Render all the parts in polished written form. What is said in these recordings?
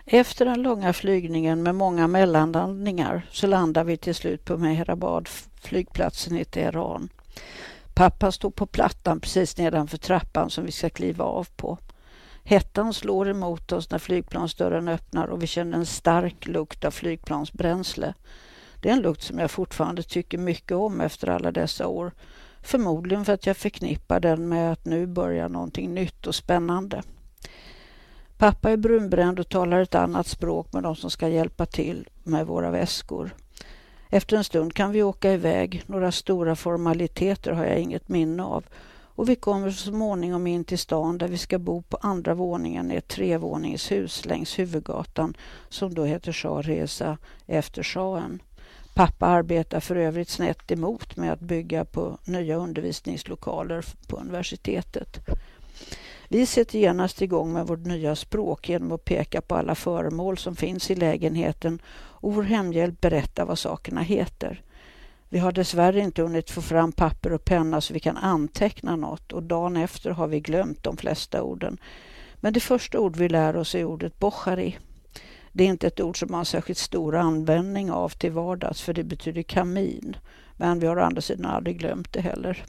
Efter den långa flygningen med många mellanlandningar så landar vi till slut på Mehrabad, flygplatsen i Teheran. Pappa står på plattan precis nedanför trappan som vi ska kliva av på. Hettan slår emot oss när flygplansdörren öppnar och vi känner en stark lukt av flygplansbränsle. Det är en lukt som jag fortfarande tycker mycket om efter alla dessa år. Förmodligen för att jag förknippar den med att nu börjar någonting nytt och spännande. Pappa är brunbränd och talar ett annat språk med de som ska hjälpa till med våra väskor. Efter en stund kan vi åka iväg. Några stora formaliteter har jag inget minne av. Och vi kommer så småningom in till stan där vi ska bo på andra våningen i ett 3-våningshus längs huvudgatan som då heter Shah Reza efter shahen. Pappa arbetar för övrigt snett emot med att bygga på nya undervisningslokaler på universitetet. Vi sätter genast igång med vårt nya språk genom att peka på alla föremål som finns i lägenheten och vår hemhjälp berättar vad sakerna heter. Vi har dessvärre inte hunnit få fram papper och penna så vi kan anteckna något och dagen efter har vi glömt de flesta orden. Men det första ord vi lär oss är ordet bokhari. Det är inte ett ord som man har särskilt stor användning av till vardags för det betyder kamin. Men vi har å andra sidan aldrig glömt det heller.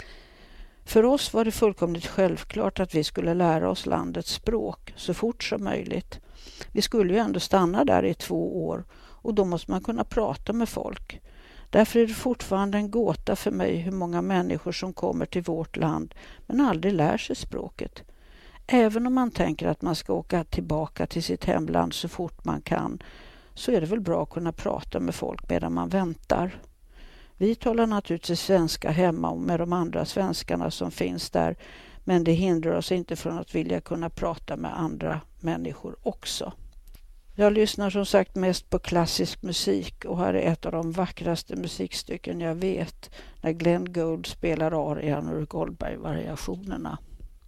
För oss var det fullkomligt självklart att vi skulle lära oss landets språk så fort som möjligt. Vi skulle ju ändå stanna där i 2 år och då måste man kunna prata med folk. Därför är det fortfarande en gåta för mig hur många människor som kommer till vårt land men aldrig lär sig språket. Även om man tänker att man ska åka tillbaka till sitt hemland så fort man kan så är det väl bra att kunna prata med folk medan man väntar. Vi talar naturligtvis svenska hemma och med de andra svenskarna som finns där men det hindrar oss inte från att vilja kunna prata med andra människor också. Jag lyssnar som sagt mest på klassisk musik och här är ett av de vackraste musikstycken jag vet när Glenn Gould spelar arian ur Goldberg-variationerna.